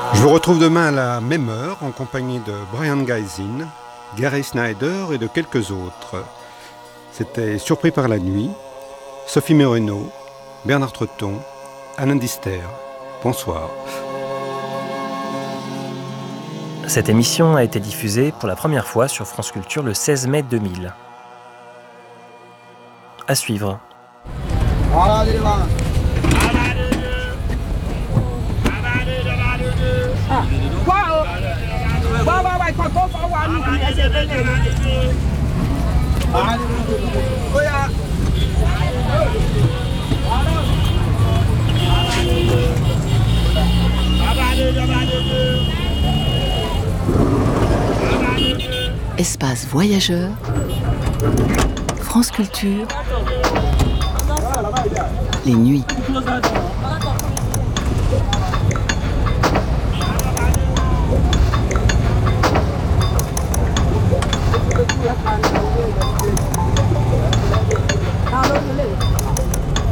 Je vous retrouve demain à la même heure en compagnie de Brian Gaisin, Gary Snyder et de quelques autres. C'était Surpris par la nuit, Sophie Moreno, Bernard Treton, Alain Dister. Bonsoir. Cette émission a été diffusée pour la première fois sur France Culture le 16 mai 2000. À suivre. Espace voyageur, France Culture, les nuits.